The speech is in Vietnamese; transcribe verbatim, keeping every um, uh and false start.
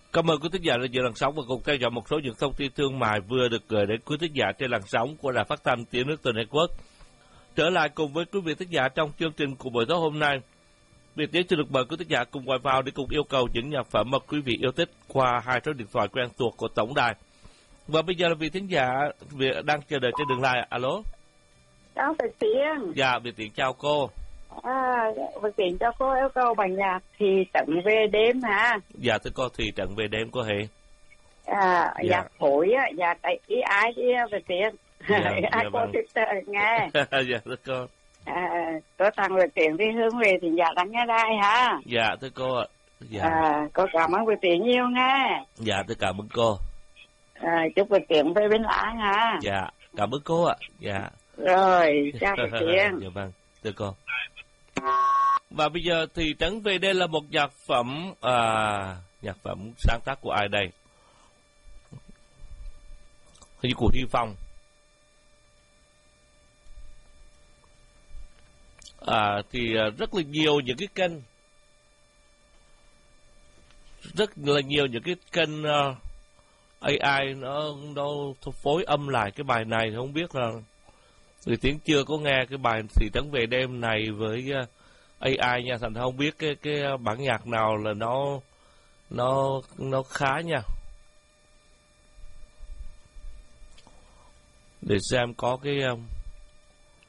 Cảm ơn quý thính giả đã dự làn sóng và cùng theo dõi một số những thông tin thương mại vừa được gửi đến quý thính giả trên làn sóng của Đài Phát thanh Tiếng Nước Từ Network. Trở lại cùng với quý vị thính giả trong chương trình của buổi tối hôm nay. Việt Tiến xin được mời quý thính giả cùng gọi vào để cùng yêu cầu những nhạc phẩm mà quý vị yêu thích qua hai số điện thoại quen thuộc của tổng đài. Và bây giờ là vị thính giả đang chờ đợi trên đường line. Alo. Cháu Việt Tiến. Dạ, Việt Tiến chào cô. À, Việt Tiến cho cô yêu cầu bài nhạc Thị Trấn Về Đêm hả? Dạ thưa cô, Thị Trấn Về Đêm cô hệ. À, Dạ. nhạc phối á, nhạc ý ai đi Việt Tiến. Dạ, ai dạ cô vâng. thích nghe. Dạ thưa cô. À, tôi thằng Việt Tiến đi hướng về thì dạ đang nghe đây hả? Dạ thưa cô ạ. Dạ. À, cô cảm ơn Việt Tiến nhiều nghe. Dạ tôi cảm ơn cô. À, chúc Việt Tiến về bên Lãng hả? Dạ, cảm ơn cô ạ. Dạ. Rồi, chào Việt Tiến. Dạ vâng, thưa cô. Và bây giờ thì Trấn Về Đêm là một nhạc phẩm à, nhạc phẩm sáng tác của ai đây? Hình như của Huy Phong. À, thì rất là nhiều những cái kênh rất là nhiều những cái kênh uh, a i nó nó phối âm lại cái bài này. Không biết là người Tiến chưa có nghe cái bài Thị Trấn Về Đêm này với uh, a i nha, thành không biết cái cái bản nhạc nào là nó nó nó khá nha. Để xem có cái um,